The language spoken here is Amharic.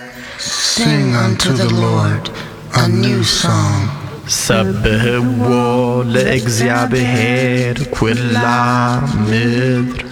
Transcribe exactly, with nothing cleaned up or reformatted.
Sing unto the Lord a new song. ሰብህዎ ለእግዚአብሔር ኩላ ምድር